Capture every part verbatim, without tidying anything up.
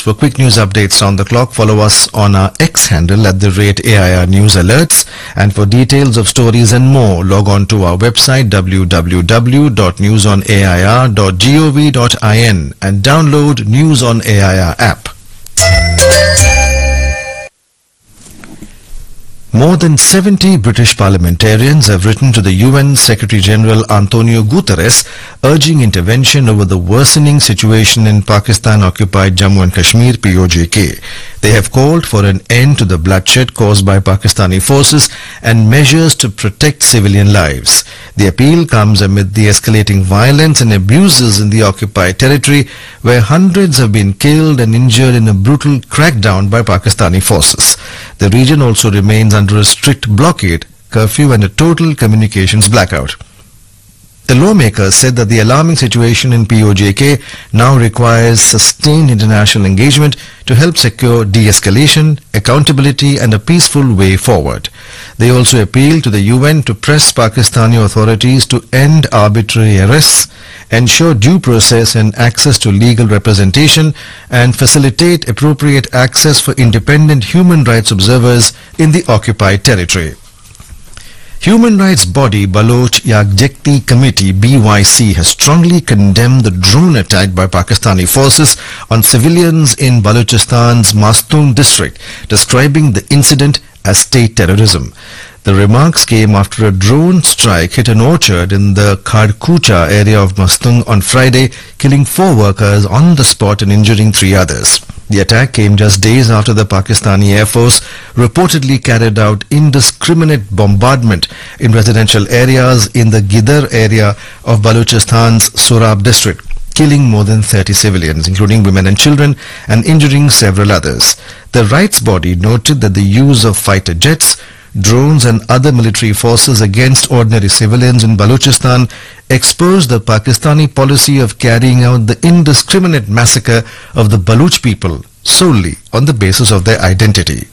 For quick news updates on the clock, follow us on our X handle at the rate A I R News Alerts. And for details of stories and more, log on to our website w w w dot news on a i r dot gov dot in and download News on A I R app. More than seventy British parliamentarians have written to the U N Secretary-General Antonio Guterres urging intervention over the worsening situation in Pakistan-occupied Jammu and Kashmir P O J K. They have called for an end to the bloodshed caused by Pakistani forces and measures to protect civilian lives. The appeal comes amid the escalating violence and abuses in the occupied territory, where hundreds have been killed and injured in a brutal crackdown by Pakistani forces. The region also remains under a strict blockade, curfew and a total communications blackout. The lawmakers said that the alarming situation in P O J K now requires sustained international engagement to help secure de-escalation, accountability and a peaceful way forward. They also appealed to the U N to press Pakistani authorities to end arbitrary arrests, ensure due process and access to legal representation, and facilitate appropriate access for independent human rights observers in the occupied territory. Human rights body Baloch Yakjakti Committee B Y C has strongly condemned the drone attack by Pakistani forces on civilians in Balochistan's Mastung district, describing the incident as state terrorism. The remarks came after a drone strike hit an orchard in the Khadkucha area of Mastung on Friday, killing four workers on the spot and injuring three others. The attack came just days after the Pakistani Air Force reportedly carried out indiscriminate bombardment in residential areas in the Gidar area of Balochistan's Sorab district, killing more than thirty civilians, including women and children, and injuring several others. The rights body noted that the use of fighter jets, drones and other military forces against ordinary civilians in Balochistan exposed the Pakistani policy of carrying out the indiscriminate massacre of the Baloch people solely on the basis of their identity.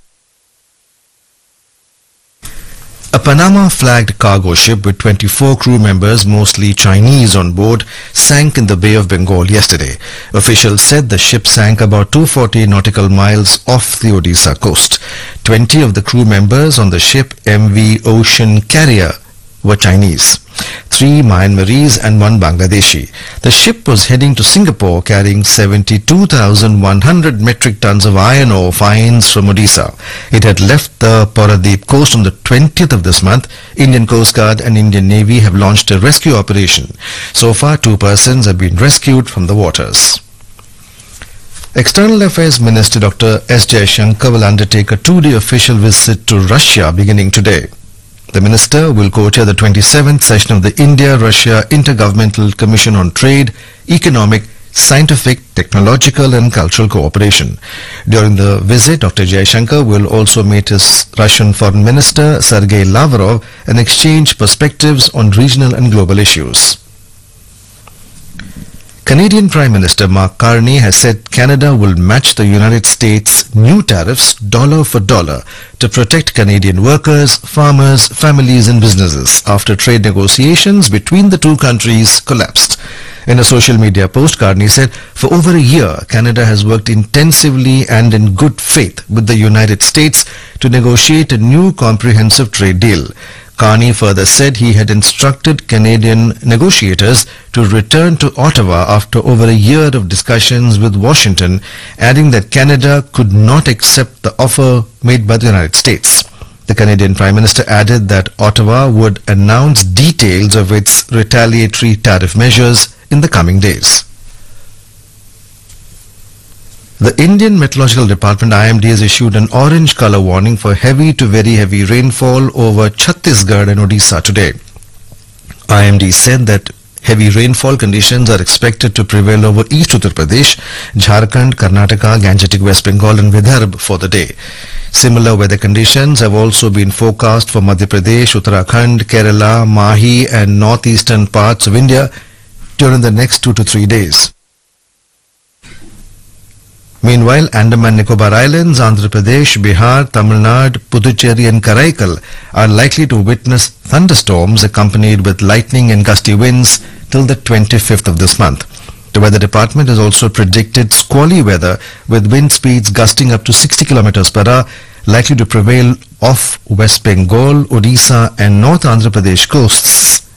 A Panama-flagged cargo ship with twenty-four crew members, mostly Chinese on board, sank in the Bay of Bengal yesterday. Officials said the ship sank about two hundred forty nautical miles off the Odisha coast. twenty of the crew members on the ship M V Ocean Carrier were Chinese, three Myanmarese and one Bangladeshi. The ship was heading to Singapore carrying seventy-two thousand one hundred metric tons of iron ore fines from Odisha. It had left the Paradip coast on the twentieth of this month. Indian Coast Guard and Indian Navy have launched a rescue operation. So far, two persons have been rescued from the waters. External Affairs Minister Doctor S Jaishankar will undertake a two-day official visit to Russia beginning today. The minister will co-chair the twenty-seventh session of the India-Russia Intergovernmental Commission on Trade, Economic, Scientific, Technological and Cultural Cooperation. During the visit, Doctor Jaishankar will also meet his Russian Foreign Minister Sergei Lavrov and exchange perspectives on regional and global issues. Canadian Prime Minister Mark Carney has said Canada will match the United States' new tariffs dollar for dollar to protect Canadian workers, farmers, families and businesses after trade negotiations between the two countries collapsed. In a social media post, Carney said, for over a year, Canada has worked intensively and in good faith with the United States to negotiate a new comprehensive trade deal. Carney further said he had instructed Canadian negotiators to return to Ottawa after over a year of discussions with Washington, adding that Canada could not accept the offer made by the United States. The Canadian Prime Minister added that Ottawa would announce details of its retaliatory tariff measures in the coming days. The Indian Meteorological Department I M D has issued an orange color warning for heavy to very heavy rainfall over Chhattisgarh and Odisha today. I M D said that heavy rainfall conditions are expected to prevail over East Uttar Pradesh, Jharkhand, Karnataka, Gangetic West Bengal and Vidarbha for the day. Similar weather conditions have also been forecast for Madhya Pradesh, Uttarakhand, Kerala, Mahi and northeastern parts of India during the next two to three days. Meanwhile, Andaman Nicobar Islands, Andhra Pradesh, Bihar, Tamil Nadu, Puducherry and Karaikal are likely to witness thunderstorms accompanied with lightning and gusty winds till the twenty-fifth of this month. The Weather Department has also predicted squally weather with wind speeds gusting up to sixty kilometers per hour, likely to prevail off West Bengal, Odisha and North Andhra Pradesh coasts